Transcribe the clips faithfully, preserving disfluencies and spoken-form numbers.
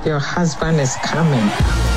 Your husband is coming.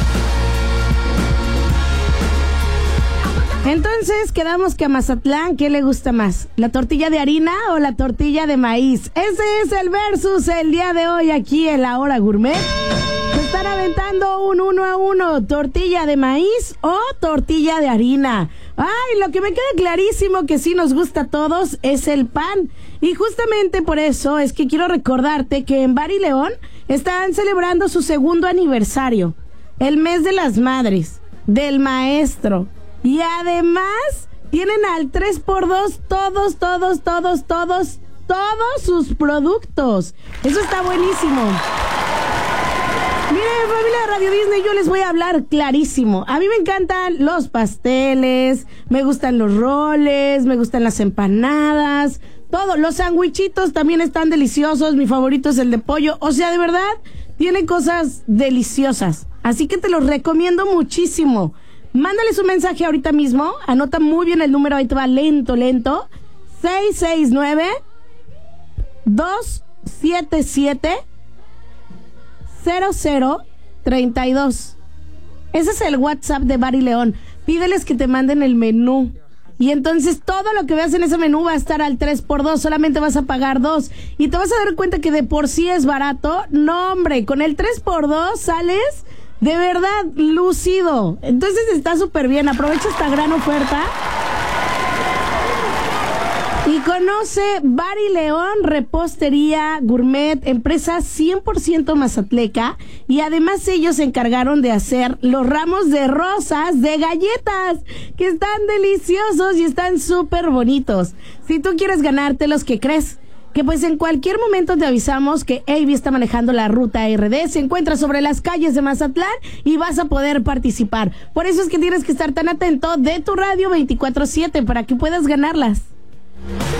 Entonces quedamos que a Mazatlán, ¿qué le gusta más? ¿La tortilla de harina o la tortilla de maíz? Ese es el versus el día de hoy aquí en La Hora Gourmet. Se están aventando un uno a uno, tortilla de maíz o tortilla de harina. Ay, lo que me queda clarísimo que sí nos gusta a todos es el pan. Y justamente por eso es que quiero recordarte que en Bar y León están celebrando su segundo aniversario. El mes de las madres, del maestro. Y además tienen al tres por dos todos, todos, todos, todos, todos sus productos. Eso está buenísimo. Miren, familia de Radio Disney, yo les voy a hablar clarísimo. A mí me encantan los pasteles, me gustan los roles, me gustan las empanadas, todo. Los sandwichitos también están deliciosos, mi favorito es el de pollo. O sea, de verdad, tiene cosas deliciosas. Así que te los recomiendo muchísimo. Mándales un mensaje ahorita mismo, anota muy bien el número, ahí te va lento, lento. seis seis nueve, dos siete siete, cero cero tres dos. Ese es el WhatsApp de Bar y León. Pídeles que te manden el menú. Y entonces todo lo que veas en ese menú va a estar al tres por dos, solamente vas a pagar dos. Y te vas a dar cuenta que de por sí es barato. No, hombre, con el tres por dos sales de verdad lucido. Entonces está súper bien, aprovecha esta gran oferta. Y conoce Bar y León, repostería gourmet, empresa cien por ciento mazatleca. Y además ellos se encargaron de hacer los ramos de rosas de galletas, que están deliciosos y están súper bonitos. Si tú quieres ganártelos, ¿qué crees? Que pues en cualquier momento te avisamos que A V está manejando la ruta R D, se encuentra sobre las calles de Mazatlán y vas a poder participar. Por eso es que tienes que estar tan atento de tu radio veinticuatro siete para que puedas ganarlas.